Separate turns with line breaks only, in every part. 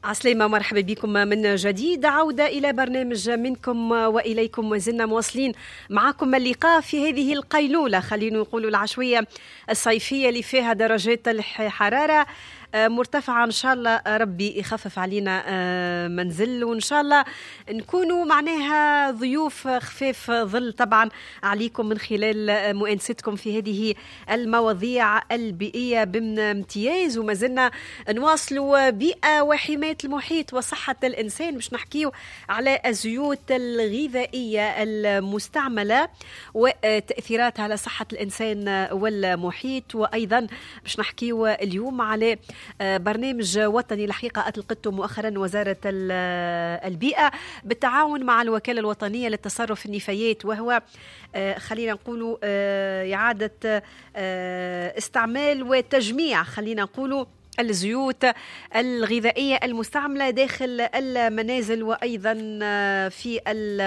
عسلامة، مرحبا بكم من جديد. عودة إلى برنامج منكم وإليكم، وزلنا مواصلين معكم اللقاء في هذه القيلولة، خلينا نقول العشوية الصيفية اللي فيها درجات الحرارة مرتفعة. إن شاء الله ربي يخفف علينا منزل، وإن شاء الله نكونوا معناها ضيوف خفيف ظل طبعا عليكم من خلال مؤانستكم في هذه المواضيع البيئية بامتياز. وما زلنا نواصلوا بيئة وحماية المحيط وصحة الإنسان، مش نحكيو على الزيوت الغذائية المستعملة وتأثيراتها على صحة الإنسان والمحيط، وأيضا مش نحكيو اليوم على برنامج وطني الحقيقة أطلقته مؤخرا وزارة البيئة بالتعاون مع الوكالة الوطنية للتصرف في النفايات، وهو خلينا نقول إعادة استعمال وتجميع خلينا نقول الزيوت الغذائية المستعملة داخل المنازل وأيضا في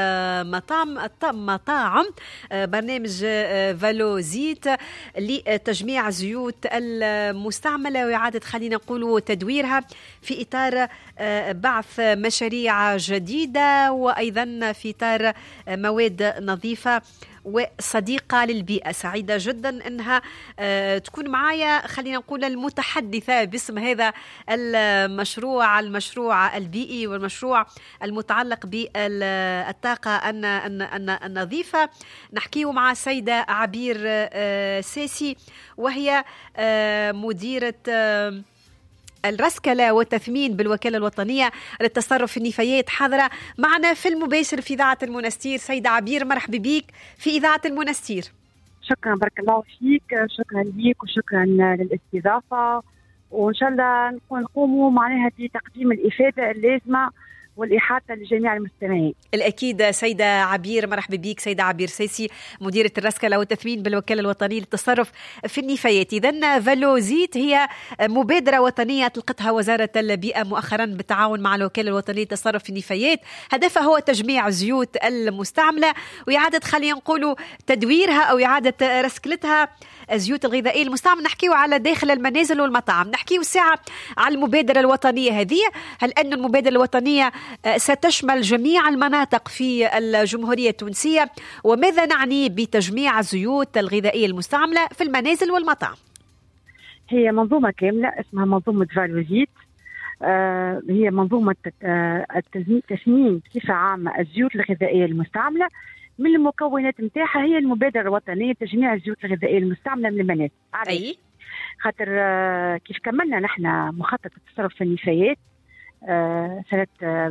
المطاعم. برنامج فالوزيت لتجميع الزيوت المستعملة وإعادة خلينا نقول تدويرها في إطار بعث مشاريع جديدة، وأيضا في إطار مواد نظيفة وصديقة للبيئة. سعيدة جدا أنها تكون معايا خلينا نقول المتحدثة باسم هذا المشروع البيئي والمشروع المتعلق بالطاقة النظيفة. نحكيه مع السيدة عبير ساسي، وهي مديرة الرسكلة والتثمين بالوكالة الوطنية للتصرف في النفايات، حاضرة معنا في المباشر في إذاعة المنستير. سيدة عبير، مرحبا بك في إذاعة المنستير.
شكرا، بارك الله فيك، شكرا ليك وشكرا للاستضافة، وإن شاء الله نقوموا معناها بتقديم الإفادة اللازمة والإحاطة لجميع المستمعين.
الأكيد سيدة عبير، مرحبا بك سيدة عبير سيسي، مديرة الرسكلة والتثمين بالوكالة الوطنية للتصرف في النفايات. إذن فالوزيت هي مبادرة وطنية أطلقتها وزارة البيئة مؤخرا بالتعاون مع الوكالة الوطنية للتصرف في النفايات، هدفها هو تجميع الزيوت المستعملة وإعادة خلينا نقولوا تدويرها أو إعادة رسكلتها. الزيوت الغذائية المستعملة نحكيو على داخل المنازل والمطاعم، نحكيو الساعة على المبادرة الوطنية هذه. هل أن المبادرة الوطنية ستشمل جميع المناطق في الجمهورية التونسية؟ وماذا نعني بتجميع الزيوت الغذائية المستعملة في المنازل والمطاعم؟
هي منظومة كاملة اسمها منظومة فالوزيت. هي منظومة تثمين بصفة عامة الزيوت الغذائية المستعملة. من المكونات نتاعها هي المبادرة الوطنية تجميع الزيوت الغذائية المستعملة من المنازل.
أي
خاطر كيف كملنا نحن مخطط التصرف في النفايات سنة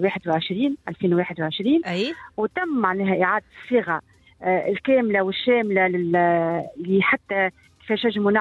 2021
أي.
وتم معناها إعادة الصيغة الكاملة والشاملة لحتى كيفاش يجمعوا